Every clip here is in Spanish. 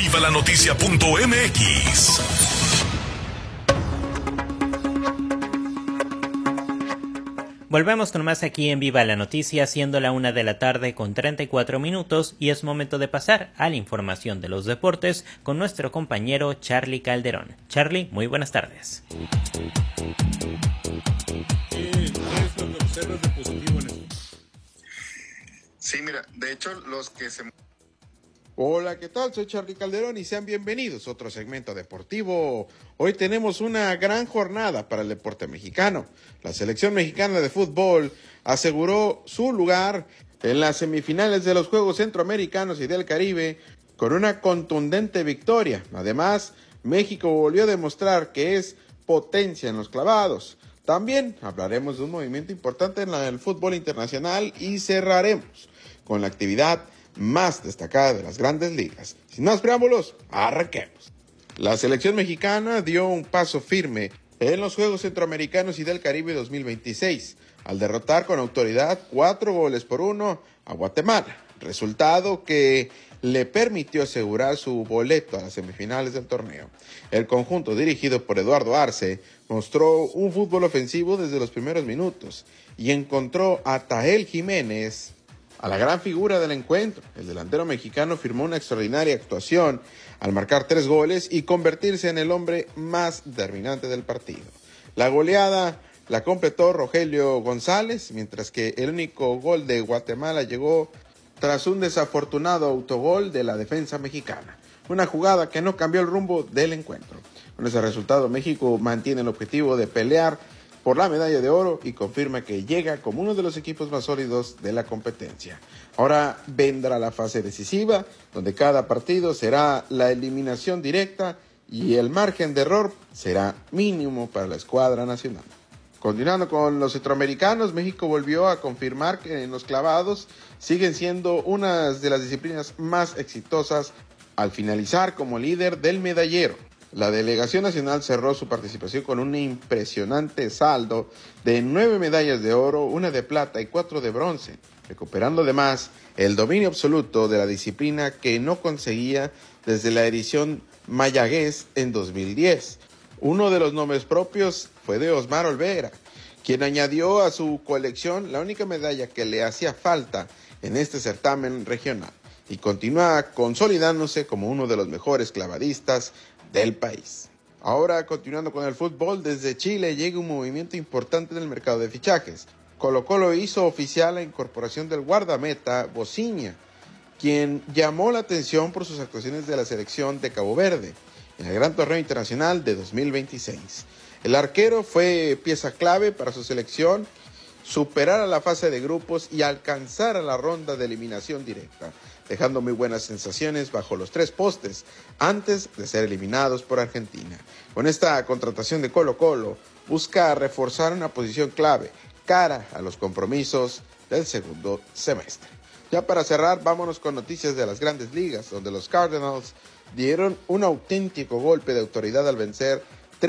vivalanoticia.mx. Volvemos con más aquí en Viva la Noticia, siendo la 1:34 p.m, y es momento de pasar a la información de los deportes con nuestro compañero Charlie Calderón. Charlie, muy buenas tardes. ¿Qué es lo que observas de positivo en esto? Sí, mira, de hecho los que se... Hola, ¿qué tal? Soy Charlie Calderón y sean bienvenidos a otro segmento deportivo. Hoy tenemos una gran jornada para el deporte mexicano. La selección mexicana de fútbol aseguró su lugar en las semifinales de los Juegos Centroamericanos y del Caribe con una contundente victoria. Además, México volvió a demostrar que es potencia en los clavados. También hablaremos de un movimiento importante en el fútbol internacional y cerraremos con la actividad más destacada de las grandes ligas. Sin más preámbulos, arranquemos. La selección mexicana dio un paso firme en los Juegos Centroamericanos y del Caribe 2026 al derrotar con autoridad 4-1 a Guatemala, resultado que le permitió asegurar su boleto a las semifinales del torneo. El conjunto dirigido por Eduardo Arce mostró un fútbol ofensivo desde los primeros minutos y encontró a Tael Jiménez, a la gran figura del encuentro. El delantero mexicano firmó una extraordinaria actuación al marcar 3 goles y convertirse en el hombre más determinante del partido. La goleada la completó Rogelio González, mientras que el único gol de Guatemala llegó tras un desafortunado autogol de la defensa mexicana. Una jugada que no cambió el rumbo del encuentro. Con ese resultado, México mantiene el objetivo de pelear por la medalla de oro y confirma que llega como uno de los equipos más sólidos de la competencia. Ahora vendrá la fase decisiva, donde cada partido será la eliminación directa y el margen de error será mínimo para la escuadra nacional. Continuando con los centroamericanos, México volvió a confirmar que en los clavados siguen siendo una de las disciplinas más exitosas al finalizar como líder del medallero. La delegación nacional cerró su participación con un impresionante saldo de 9 medallas de oro, 1 de plata y 4 de bronce, recuperando además el dominio absoluto de la disciplina que no conseguía desde la edición Mayagüez en 2010. Uno de los nombres propios fue de Osmar Olvera, quien añadió a su colección la única medalla que le hacía falta en este certamen regional y continúa consolidándose como uno de los mejores clavadistas del país. Ahora, continuando con el fútbol, desde Chile llega un movimiento importante en el mercado de fichajes. Colo-Colo hizo oficial la incorporación del guardameta Bociña, quien llamó la atención por sus actuaciones de la selección de Cabo Verde en el Gran Torneo Internacional de 2026. El arquero fue pieza clave para su selección superar a la fase de grupos y alcanzar a la ronda de eliminación directa, dejando muy buenas sensaciones bajo los 3 postes antes de ser eliminados por Argentina. Con esta contratación de Colo-Colo busca reforzar una posición clave cara a los compromisos del segundo semestre. Ya para cerrar, vámonos con noticias de las grandes ligas, donde los Cardinals dieron un auténtico golpe de autoridad al vencer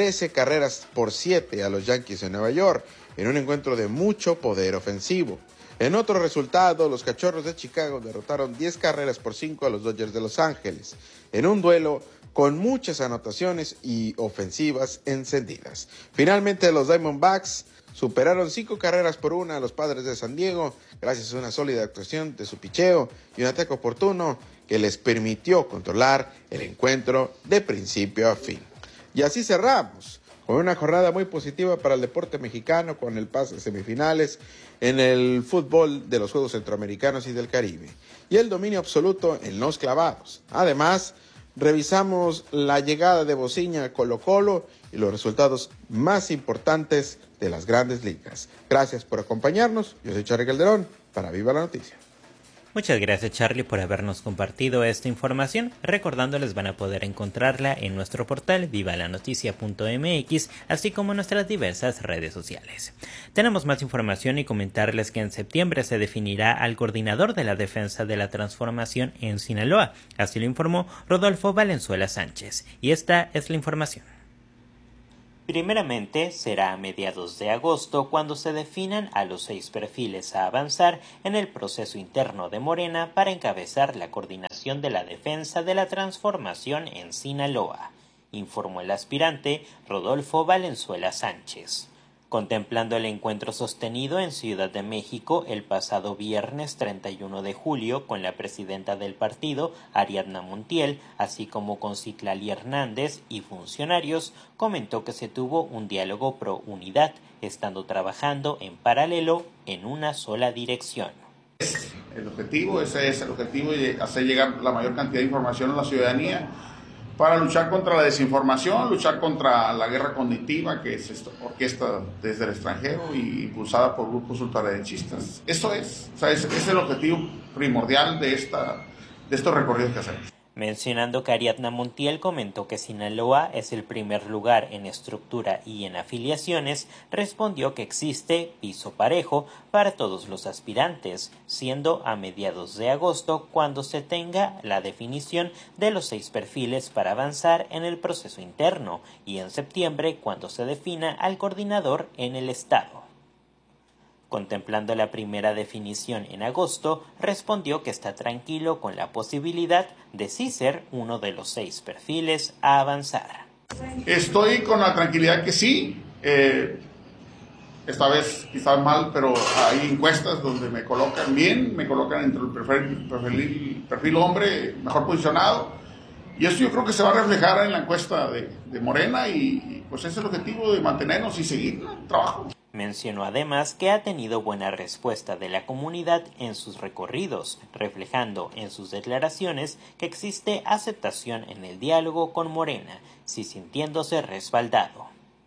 13-7 a los Yankees de Nueva York, en un encuentro de mucho poder ofensivo. En otro resultado, los Cachorros de Chicago derrotaron 10-5 a los Dodgers de Los Ángeles, en un duelo con muchas anotaciones y ofensivas encendidas. Finalmente, los Diamondbacks superaron 5-1 a los Padres de San Diego, gracias a una sólida actuación de su picheo y un ataque oportuno que les permitió controlar el encuentro de principio a fin. Y así cerramos con una jornada muy positiva para el deporte mexicano, con el pase a semifinales en el fútbol de los Juegos Centroamericanos y del Caribe, y el dominio absoluto en los clavados. Además, revisamos la llegada de Bociña a Colo-Colo y los resultados más importantes de las grandes ligas. Gracias por acompañarnos. Yo soy Charlie Calderón para Viva la Noticia. Muchas gracias, Charlie, por habernos compartido esta información. Recordándoles, van a poder encontrarla en nuestro portal vivalanoticia.mx, así como en nuestras diversas redes sociales. Tenemos más información y comentarles que en septiembre se definirá al coordinador de la Defensa de la Transformación en Sinaloa. Así lo informó Rodolfo Valenzuela Sánchez. Y esta es la información. Primeramente, será a mediados de agosto cuando se definan a los 6 perfiles a avanzar en el proceso interno de Morena para encabezar la coordinación de la defensa de la transformación en Sinaloa, informó el aspirante Rodolfo Valenzuela Sánchez. Contemplando el encuentro sostenido en Ciudad de México el pasado viernes 31 de julio con la presidenta del partido, Ariadna Montiel, así como con Citlali Hernández y funcionarios, comentó que se tuvo un diálogo pro unidad, estando trabajando en paralelo en una sola dirección. Ese es el objetivo de hacer llegar la mayor cantidad de información a la ciudadanía para luchar contra la desinformación, luchar contra la guerra cognitiva que se orquesta desde el extranjero y impulsada por grupos ultraderechistas. Eso es, ese es el objetivo primordial de estos recorridos que hacemos. Mencionando que Ariadna Montiel comentó que Sinaloa es el primer lugar en estructura y en afiliaciones, respondió que existe piso parejo para todos los aspirantes, siendo a mediados de agosto cuando se tenga la definición de los 6 perfiles para avanzar en el proceso interno y en septiembre cuando se defina al coordinador en el estado. Contemplando la primera definición en agosto, respondió que está tranquilo con la posibilidad de sí ser uno de los 6 perfiles a avanzar. Estoy con la tranquilidad que sí, esta vez quizás mal, pero hay encuestas donde me colocan bien, me colocan entre el perfil hombre mejor posicionado, y eso yo creo que se va a reflejar en la encuesta de Morena y pues ese es el objetivo de mantenernos y seguir el trabajo. Mencionó además que ha tenido buena respuesta de la comunidad en sus recorridos, reflejando en sus declaraciones que existe aceptación en el diálogo con Morena, sí sintiéndose respaldado.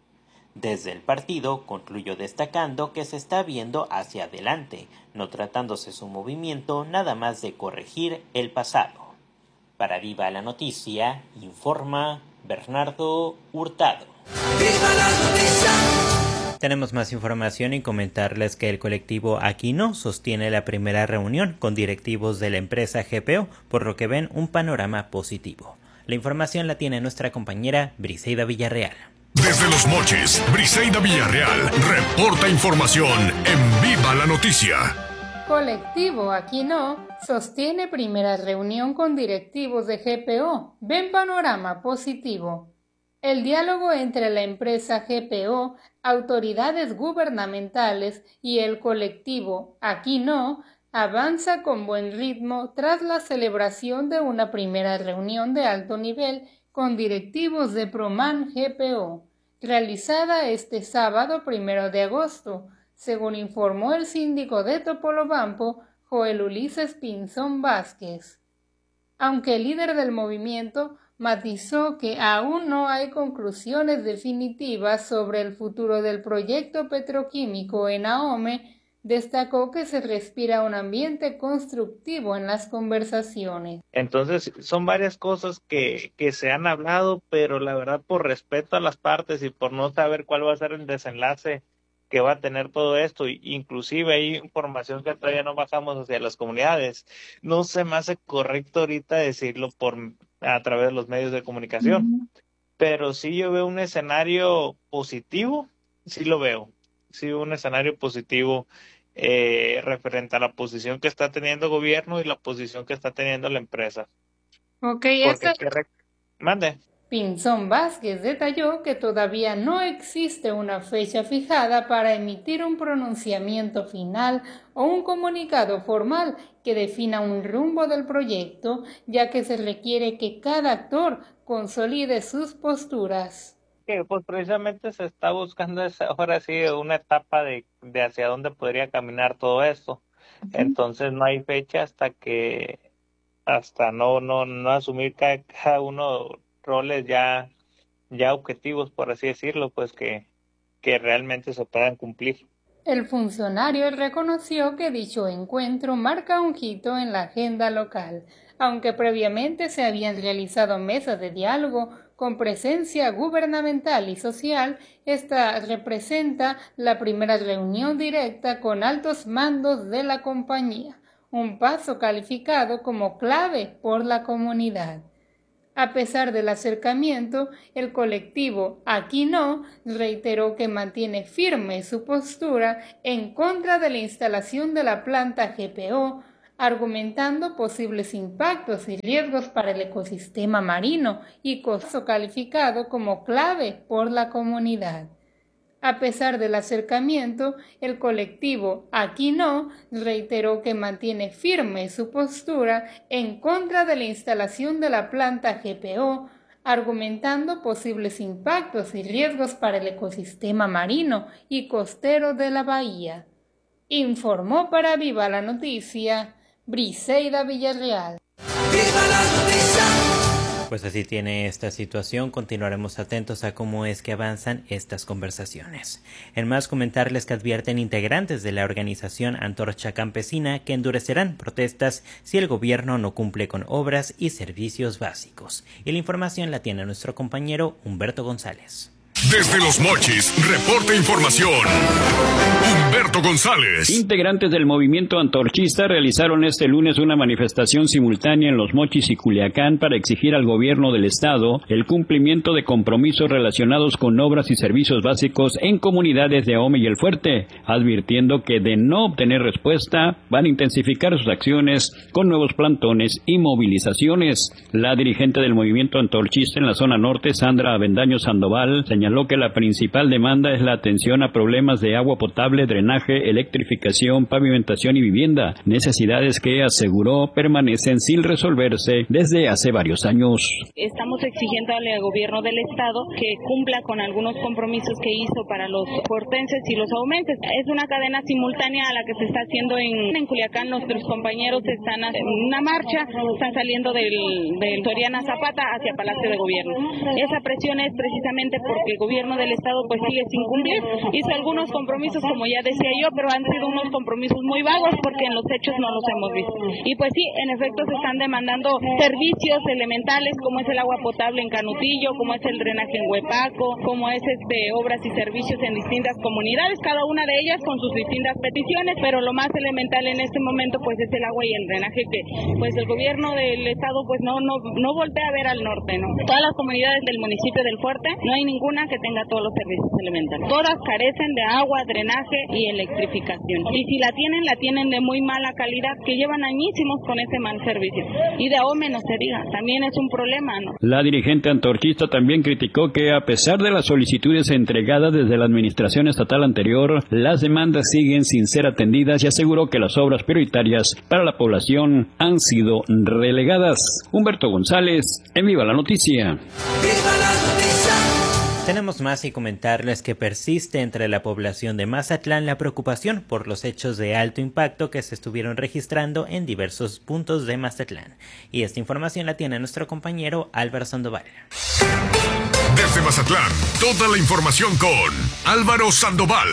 Desde el partido concluyó destacando que se está viendo hacia adelante, no tratándose su movimiento nada más de corregir el pasado. Para Viva la Noticia, informa Bernardo Hurtado. ¡Viva la noticia! Tenemos más información y comentarles que el colectivo Aquí No sostiene la primera reunión con directivos de la empresa GPO, por lo que ven un panorama positivo. La información la tiene nuestra compañera Briseida Villarreal. Desde Los Mochis, Briseida Villarreal reporta información en Viva la Noticia. Colectivo Aquí No sostiene primera reunión con directivos de GPO. Ven panorama positivo. El diálogo entre la empresa GPO, autoridades gubernamentales y el colectivo Aquí No avanza con buen ritmo tras la celebración de una primera reunión de alto nivel con directivos de Proman GPO, realizada este sábado 1 de agosto, según informó el síndico de Topolobampo, Joel Ulises Pinzón Vázquez. Aunque el líder del movimiento matizó que aún no hay conclusiones definitivas sobre el futuro del proyecto petroquímico en Ahome, destacó que se respira un ambiente constructivo en las conversaciones. Entonces, son varias cosas que se han hablado, pero la verdad, por respeto a las partes y por no saber cuál va a ser el desenlace que va a tener todo esto, inclusive hay información que todavía no bajamos hacia las comunidades, no se me hace correcto ahorita decirlo a través de los medios de comunicación, pero sí yo veo un escenario positivo, sí lo veo, sí un escenario positivo referente a la posición que está teniendo el gobierno y la posición que está teniendo la empresa. Ok, Mande. Pinzón Vázquez detalló que todavía no existe una fecha fijada para emitir un pronunciamiento final o un comunicado formal que defina un rumbo del proyecto, ya que se requiere que cada actor consolide sus posturas. Pues precisamente se está buscando ahora sí una etapa de hacia dónde podría caminar todo esto. Entonces no hay fecha hasta no asumir cada uno roles ya objetivos, por así decirlo, pues que realmente se puedan cumplir. El funcionario reconoció que dicho encuentro marca un hito en la agenda local, aunque previamente se habían realizado mesas de diálogo con presencia gubernamental y social. Esta representa la primera reunión directa con altos mandos de la compañía, un paso calificado como clave por la comunidad. A pesar del acercamiento, el colectivo Aquí No reiteró que mantiene firme su postura en contra de la instalación de la planta GPO, argumentando posibles impactos y riesgos para el ecosistema marino y costo calificado como clave por la comunidad. A pesar del acercamiento, el colectivo Aquí No reiteró que mantiene firme su postura en contra de la instalación de la planta GPO, argumentando posibles impactos y riesgos para el ecosistema marino y costero de la bahía. Informó para Viva la Noticia, Briseida Villarreal. ¡Viva la noticia! Pues así tiene esta situación, continuaremos atentos a cómo es que avanzan estas conversaciones. En más, comentarles que advierten integrantes de la organización Antorcha Campesina que endurecerán protestas si el gobierno no cumple con obras y servicios básicos. Y la información la tiene nuestro compañero Humberto González. Desde Los Mochis, reporta información Humberto González. Integrantes del movimiento antorchista realizaron este lunes una manifestación simultánea en Los Mochis y Culiacán para exigir al gobierno del estado el cumplimiento de compromisos relacionados con obras y servicios básicos en comunidades de Ahome y El Fuerte, advirtiendo que de no obtener respuesta van a intensificar sus acciones con nuevos plantones y movilizaciones. La dirigente del movimiento antorchista en la zona norte, Sandra Avendaño Sandoval, señaló que la principal demanda es la atención a problemas de agua potable, drenaje, electrificación, pavimentación y vivienda, necesidades que, aseguró, permanecen sin resolverse desde hace varios años. Estamos exigiendo al gobierno del estado que cumpla con algunos compromisos que hizo para los fortenses y los aumenses. Es una cadena simultánea a la que se está haciendo en Culiacán. Nuestros compañeros están en una marcha, están saliendo del Soriana Zapata hacia Palacio de Gobierno. Esa presión es precisamente porque el gobierno del estado pues sigue sin cumplir. Hizo algunos compromisos, como ya decía yo, pero han sido unos compromisos muy vagos porque en los hechos no los hemos visto. Y pues sí, en efecto se están demandando servicios elementales como es el agua potable en Canutillo, como es el drenaje en Huepaco, como es obras y servicios en distintas comunidades, cada una de ellas con sus distintas peticiones, pero lo más elemental en este momento pues es el agua y el drenaje que pues el gobierno del estado pues no voltea a ver al norte, ¿no? Todas las comunidades del municipio del Fuerte no hay ninguna que tenga todos los servicios elementales. Todas carecen de agua, drenaje y electrificación. Y si la tienen de muy mala calidad, que llevan añísimos con ese mal servicio. Y de Ahome no se diga, también es un problema, ¿no? La dirigente antorchista también criticó que a pesar de las solicitudes entregadas desde la administración estatal anterior, las demandas siguen sin ser atendidas y aseguró que las obras prioritarias para la población han sido relegadas. Humberto González, en Viva la Noticia. ¡Viva la noticia! Tenemos más y comentarles que persiste entre la población de Mazatlán la preocupación por los hechos de alto impacto que se estuvieron registrando en diversos puntos de Mazatlán. Y esta información la tiene nuestro compañero Álvaro Sandoval. Desde Mazatlán, toda la información con Álvaro Sandoval.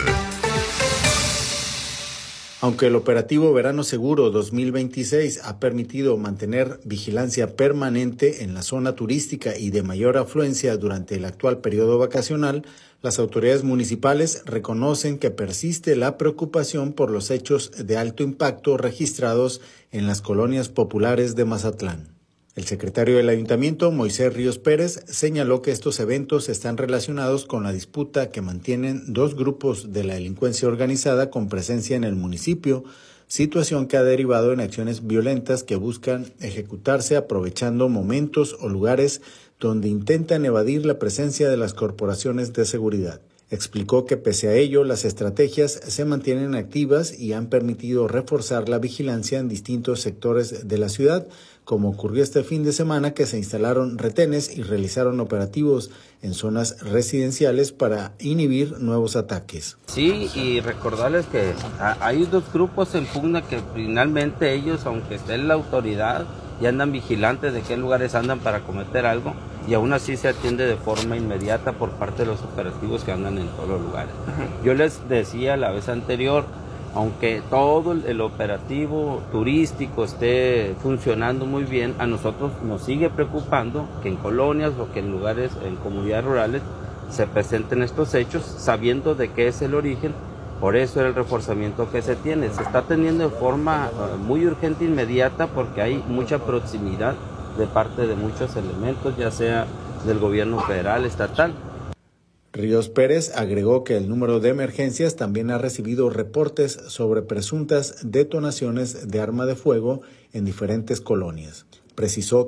Aunque el operativo Verano Seguro 2026 ha permitido mantener vigilancia permanente en la zona turística y de mayor afluencia durante el actual periodo vacacional, las autoridades municipales reconocen que persiste la preocupación por los hechos de alto impacto registrados en las colonias populares de Mazatlán. El secretario del Ayuntamiento, Moisés Ríos Pérez, señaló que estos eventos están relacionados con la disputa que mantienen dos grupos de la delincuencia organizada con presencia en el municipio, situación que ha derivado en acciones violentas que buscan ejecutarse aprovechando momentos o lugares donde intentan evadir la presencia de las corporaciones de seguridad. Explicó que pese a ello, las estrategias se mantienen activas y han permitido reforzar la vigilancia en distintos sectores de la ciudad, como ocurrió este fin de semana que se instalaron retenes y realizaron operativos en zonas residenciales para inhibir nuevos ataques. Sí, y recordarles que hay dos grupos en pugna que finalmente ellos, aunque esté en la autoridad, ya andan vigilantes de qué lugares andan para cometer algo, y aún así se atiende de forma inmediata por parte de los operativos que andan en todos los lugares. Yo les decía la vez anterior, aunque todo el operativo turístico esté funcionando muy bien, a nosotros nos sigue preocupando que en colonias o que en lugares, en comunidades rurales, se presenten estos hechos, sabiendo de qué es el origen. Por eso el reforzamiento que se tiene. Se está atendiendo de forma muy urgente e inmediata porque hay mucha proximidad de parte de muchos elementos, ya sea del gobierno federal, estatal. Ríos Pérez agregó que el número de emergencias también ha recibido reportes sobre presuntas detonaciones de arma de fuego en diferentes colonias. Precisó